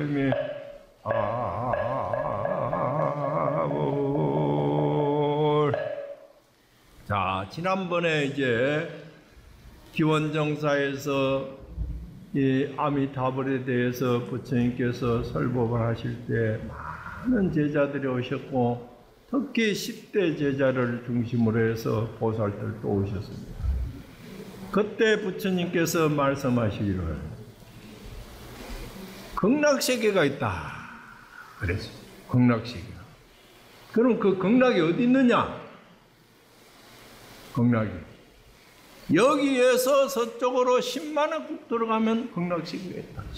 의미 자, 지난번에 이제 기원정사에서 이 아미타불에 대해서 부처님께서 설법을 하실 때 많은 제자들이 오셨고 특히 10대 제자를 중심으로 해서 보살들도 오셨습니다. 그때 부처님께서 말씀하시기를 극락세계가 있다 그랬어요. 극락세계가. 그럼 그 극락이 어디 있느냐? 극락이 여기에서 서쪽으로 10만 원 국 들어가면 극락세계가 있다.